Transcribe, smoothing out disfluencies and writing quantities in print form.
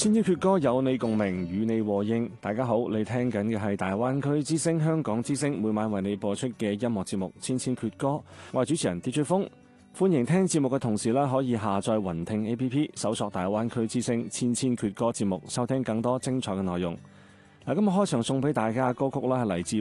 千千闕歌有你共鳴，與你和應。大家好，你聽緊嘅係大灣區之聲香港之聲，每晚為你播出嘅音樂節目《千千闕歌》。我係主持人 DJ 風，歡迎聽節目嘅同時可以下載雲聽 APP， 搜索大灣區之聲千千闕歌節目，收聽更多精彩嘅內容。今日開場送俾大家嘅歌曲係嚟自